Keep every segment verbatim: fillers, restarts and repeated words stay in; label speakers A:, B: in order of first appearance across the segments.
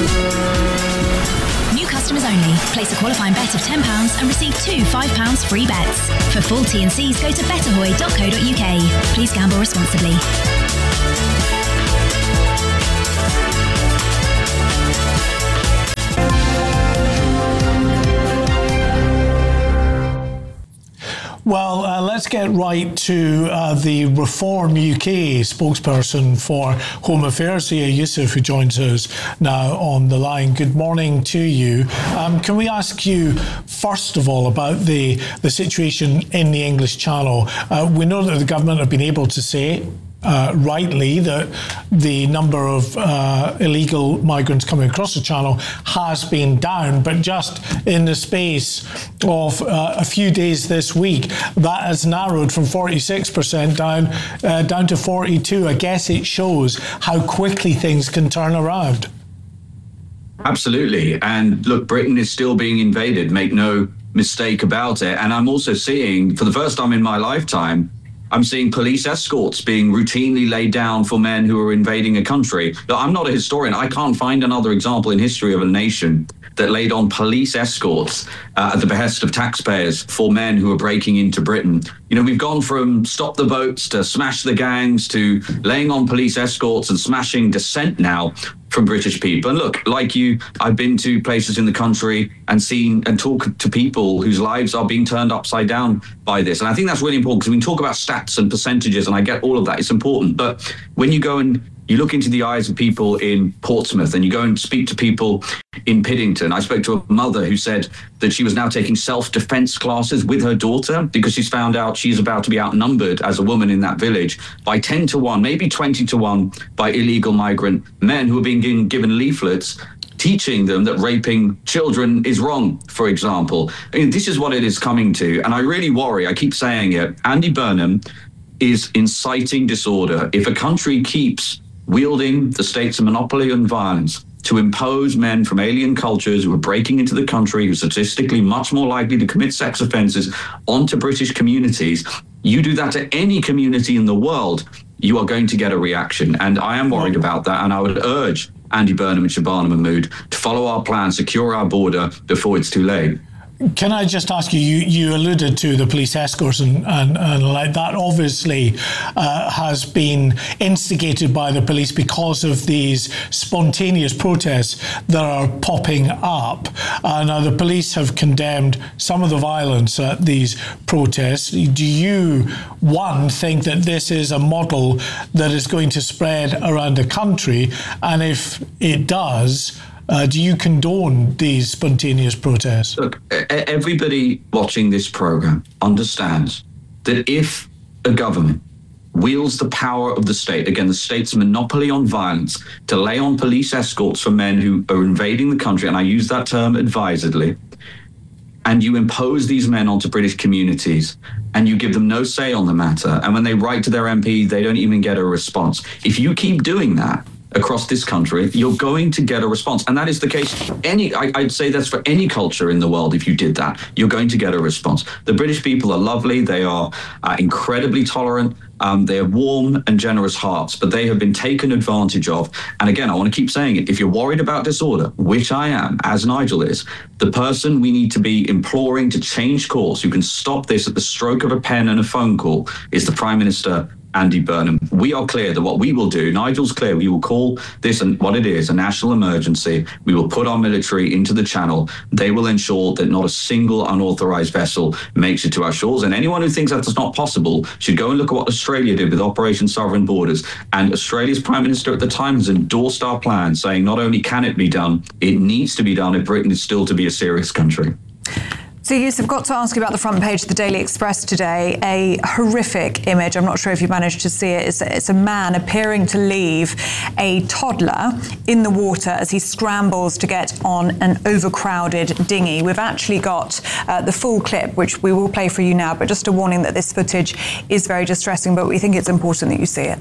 A: New customers only. Place a qualifying bet of ten pounds and receive two five pounds free bets. For full T and Cs, go to betterhoy dot co dot uk. Please gamble responsibly.
B: Well, uh, let's get right to uh, the Reform U K spokesperson for Home Affairs, Zia Yusuf, who joins us now on the line. Good morning to you. Um, can we ask you, first of all, about the, the situation in the English Channel? Uh, we know that the government have been able to say, Uh, rightly, that the number of uh, illegal migrants coming across the Channel has been down, but just in the space of uh, a few days this week, that has narrowed from forty-six percent down uh, down to forty-two. I guess it shows how quickly things can turn around.
C: Absolutely. And look, Britain is still being invaded, make no mistake about it. And I'm also seeing, for the first time in my lifetime, I'm seeing police escorts being routinely laid down for men who are invading a country. Now, I'm not a historian. I can't find another example in history of a nation that laid on police escorts uh, at the behest of taxpayers for men who are breaking into Britain. You know, we've gone from stop the boats to smash the gangs to laying on police escorts and smashing dissent now from British people. And look, like you, I've been to places in the country and seen and talked to people whose lives are being turned upside down by this. And I think that's really important, because we can talk about stats and percentages, and I get all of that. It's important. But when you go and you look into the eyes of people in Portsmouth and you go and speak to people in Piddington. I spoke to a mother who said that she was now taking self-defense classes with her daughter because she's found out she's about to be outnumbered as a woman in that village by ten to one, maybe twenty to one by illegal migrant men who are being given leaflets teaching them that raping children is wrong, for example. I mean, this is what it is coming to. And I really worry, I keep saying it, Andy Burnham is inciting disorder. If a country keeps wielding the state's monopoly on violence to impose men from alien cultures who are breaking into the country, who are statistically much more likely to commit sex offences onto British communities, you do that to any community in the world, you are going to get a reaction. And I am worried about that. And I would urge Andy Burnham and Shabana Mahmood to follow our plan, secure our border before it's too late.
B: Can I just ask you, you, you alluded to the police escorts and, and, and like that obviously uh, has been instigated by the police because of these spontaneous protests that are popping up. Uh, now, the police have condemned some of the violence at these protests. Do you, one, think that this is a model that is going to spread around the country? And if it does, Uh, do you condone these spontaneous protests?
C: Look, everybody watching this program understands that if a government wields the power of the state, again, the state's monopoly on violence, to lay on police escorts for men who are invading the country, and I use that term advisedly, and you impose these men onto British communities and you give them no say on the matter, and when they write to their M P, they don't even get a response. If you keep doing that across this country, you're going to get a response. And that is the case. Any, I, I'd say that's for any culture in the world. If you did that, you're going to get a response. The British people are lovely. They are uh, incredibly tolerant. Um, they have warm and generous hearts, but they have been taken advantage of. And again, I want to keep saying it. If you're worried about disorder, which I am, as Nigel is, the person we need to be imploring to change course, who can stop this at the stroke of a pen and a phone call, is the Prime Minister, Andy Burnham. We are clear that what we will do, Nigel's clear, we will call this and what it is, a national emergency. We will put our military into the Channel. They will ensure that not a single unauthorised vessel makes it to our shores. And anyone who thinks that's not possible should go and look at what Australia did with Operation Sovereign Borders. And Australia's Prime Minister at the time has endorsed our plan, saying not only can it be done, it needs to be done if Britain is still to be a serious country.
D: So, Yusuf, I've got to ask you about the front page of the Daily Express today. A horrific image. I'm not sure if you managed to see it. It's a, it's a man appearing to leave a toddler in the water as he scrambles to get on an overcrowded dinghy. We've actually got uh, the full clip, which we will play for you now, but just a warning that this footage is very distressing, but we think it's important that you see it.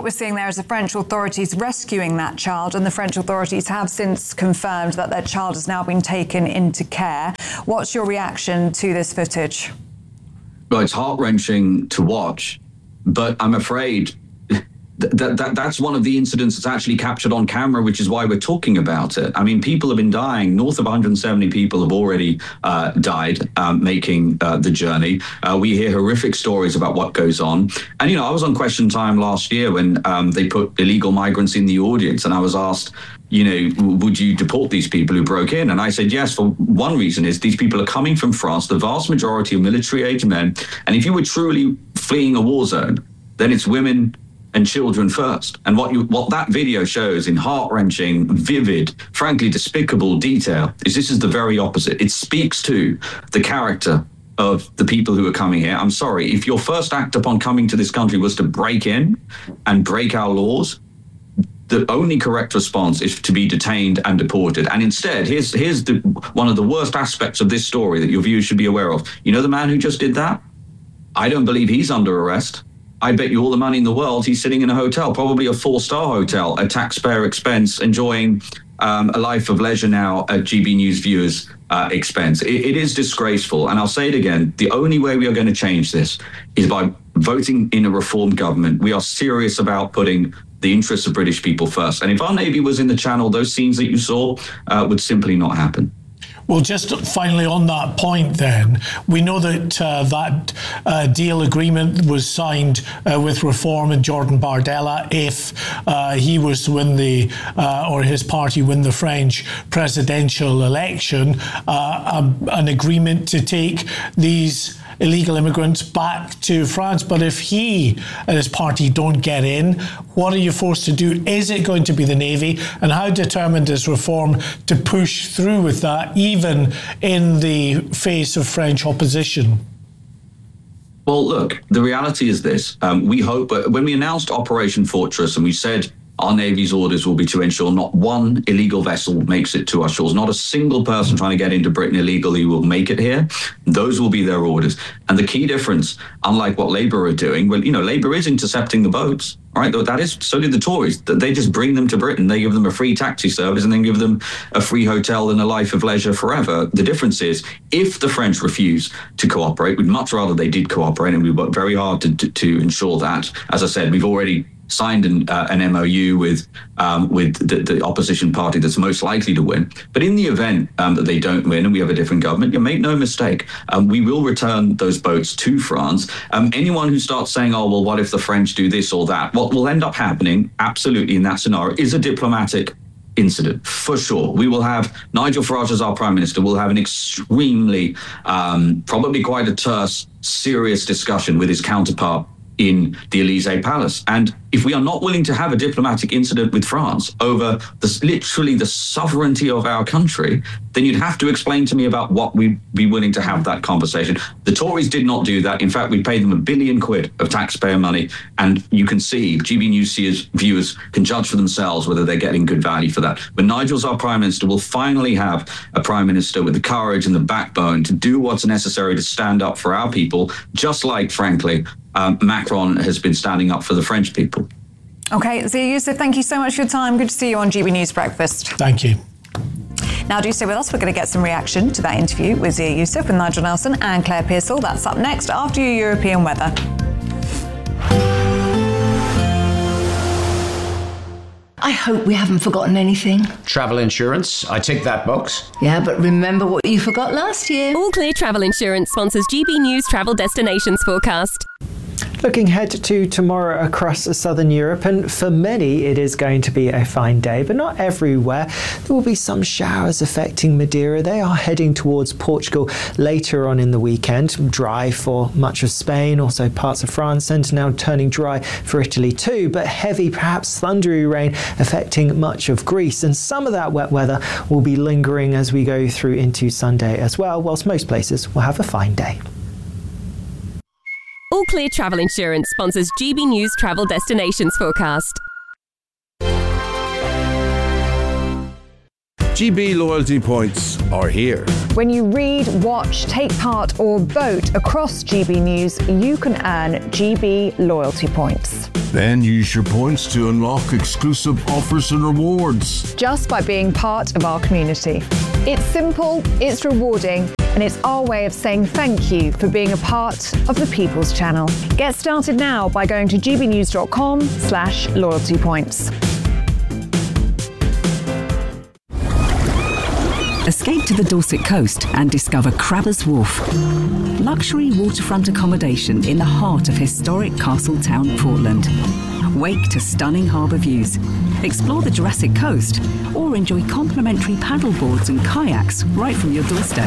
D: what we're seeing there is the French authorities rescuing that child, and the French authorities have since confirmed that their child has now been taken into care. What's your reaction to this footage?
C: Well, it's heart-wrenching to watch, but I'm afraid that, that that's one of the incidents that's actually captured on camera, which is why we're talking about it. I mean, people have been dying. North of one hundred seventy people have already uh, died um, making uh, the journey. Uh, we hear horrific stories about what goes on. And, you know, I was on Question Time last year when um, they put illegal migrants in the audience, and I was asked, you know, would you deport these people who broke in? And I said, yes, for one reason is these people are coming from France, the vast majority of military-age men. And if you were truly fleeing a war zone, then it's women and children first. And what you what that video shows in heart-wrenching, vivid, frankly despicable detail is this is the very opposite. It speaks to the character of the people who are coming here. I'm sorry, if your first act upon coming to this country was to break in and break our laws, the only correct response is to be detained and deported. And instead, here's here's the, one of the worst aspects of this story that your viewers should be aware of. You know the man who just did that? I don't believe he's under arrest. I bet you all the money in the world he's sitting in a hotel, probably a four-star hotel, at taxpayer expense, enjoying um, a life of leisure now at G B News viewers' uh, expense. It, it is disgraceful. And I'll say it again, the only way we are going to change this is by voting in a reformed government. We are serious about putting the interests of British people first. And if our Navy was in the Channel, those scenes that you saw uh, would simply not happen.
B: Well, just finally on that point then, we know that uh, that uh, deal agreement was signed uh, with Reform and Jordan Bardella if uh, he was to win the, uh, or his party win the French presidential election, uh, um, an agreement to take these illegal immigrants back to France. But if he and his party don't get in, what are you forced to do? Is it going to be the Navy? And how determined is Reform to push through with that, even in the face of French opposition?
C: Well, look, the reality is this. Um, we hope, uh, when we announced Operation Fortress and we said our Navy's orders will be to ensure not one illegal vessel makes it to our shores, not a single person trying to get into Britain illegally will make it here. Those will be their orders. And the key difference, unlike what Labour are doing, well, you know, Labour is intercepting the boats, right? That is, so did the Tories. They just bring them to Britain. They give them a free taxi service and then give them a free hotel and a life of leisure forever. The difference is, if the French refuse to cooperate, we'd much rather they did cooperate, and we worked very hard to, to, to ensure that. As I said, we've already signed an, uh, an M O U with um, with the, the opposition party that's most likely to win. But in the event um, that they don't win and we have a different government, you make no mistake, um, we will return those boats to France. Um, anyone who starts saying, oh, well, what if the French do this or that? What will end up happening, absolutely, in that scenario, is a diplomatic incident, for sure. We will have Nigel Farage as our Prime Minister. We'll have an extremely, um, probably quite a terse, serious discussion with his counterpart in the Elysee Palace. And if we are not willing to have a diplomatic incident with France over the, literally the sovereignty of our country, then you'd have to explain to me about what we'd be willing to have that conversation. The Tories did not do that. In fact, we paid them a billion quid of taxpayer money. And you can see, G B News viewers can judge for themselves whether they're getting good value for that. When Nigel's our Prime Minister, we'll finally have a Prime Minister with the courage and the backbone to do what's necessary to stand up for our people, just like, frankly, Um, Macron has been standing up for the French people.
D: OK, Zia Youssef, thank you so much for your time. Good to see you on G B News Breakfast.
B: Thank you.
D: Now, do stay with us. We're going to get some reaction to that interview with Zia Youssef, with Nigel Nelson and Claire Pearsall. That's up next after your European weather.
E: I hope we haven't forgotten anything.
F: Travel insurance, I tick that box.
E: Yeah, but remember what you forgot last year.
G: All Clear Travel Insurance sponsors G B News Travel Destinations Forecast.
H: Looking ahead to tomorrow across southern Europe, and for many it is going to be a fine day, but not everywhere. There will be some showers affecting Madeira. They are heading towards Portugal later on in the weekend. Dry for much of Spain, also parts of France, and now turning dry for Italy too, but heavy, perhaps thundery rain affecting much of Greece, and some of that wet weather will be lingering as we go through into Sunday as well, whilst most places will have a fine day.
G: All Clear Travel Insurance sponsors G B News Travel Destinations Forecast.
I: G B loyalty points are here.
D: When you read, watch, take part or vote across G B News, you can earn G B loyalty points.
I: Then use your points to unlock exclusive offers and rewards.
D: Just by being part of our community. It's simple, it's rewarding, and it's our way of saying thank you for being a part of the People's Channel. Get started now by going to gbnews.com slash loyalty points.
J: Escape to the Dorset coast and discover Crabbers Wharf. Luxury waterfront accommodation in the heart of historic Castle Town, Portland. Wake to stunning harbour views. Explore the Jurassic Coast or enjoy complimentary paddleboards and kayaks right from your doorstep.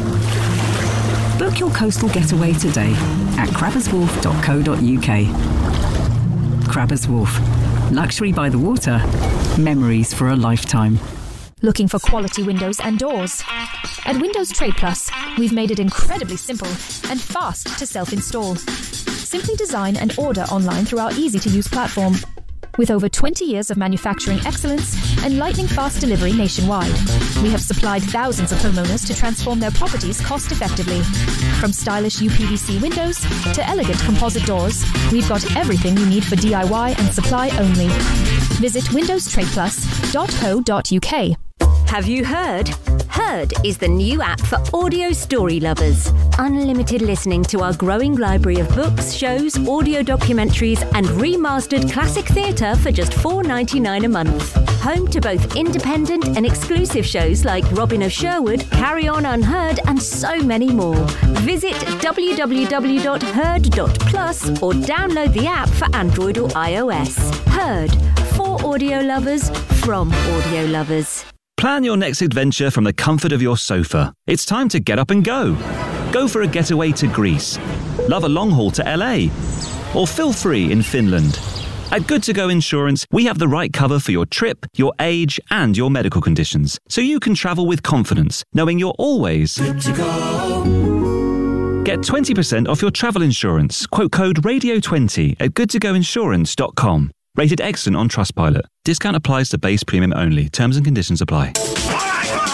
J: Book your coastal getaway today at crabbers wharf dot co dot uk. Crabbers Wharf. Luxury by the water. Memories for a lifetime.
A: Looking for quality windows and doors? At Windows Trade Plus, we've made it incredibly simple and fast to self-install. Simply design and order online through our easy-to-use platform. With over twenty years of manufacturing excellence and lightning-fast delivery nationwide, we have supplied thousands of homeowners to transform their properties cost-effectively. From stylish U P V C windows to elegant composite doors, we've got everything you need for D I Y and supply only. Visit windows trade plus dot co dot uk.
K: Have you heard? Heard is the new app for audio story lovers. Unlimited listening to our growing library of books, shows, audio documentaries and remastered classic theatre for just four dollars ninety-nine a month. Home to both independent and exclusive shows like Robin of Sherwood, Carry On Unheard and so many more. Visit w w w dot heard dot plus or download the app for Android or iOS. Heard. For audio lovers, from audio lovers.
L: Plan your next adventure from the comfort of your sofa. It's time to get up and go. Go for a getaway to Greece. Love a long haul to L A. Or feel free in Finland. At Good To Go Insurance, we have the right cover for your trip, your age, and your medical conditions, so you can travel with confidence, knowing you're always good to go. Get twenty percent off your travel insurance. Quote code radio twenty at good to go insurance dot com. Rated excellent on Trustpilot. Discount applies to base premium only. Terms and conditions apply.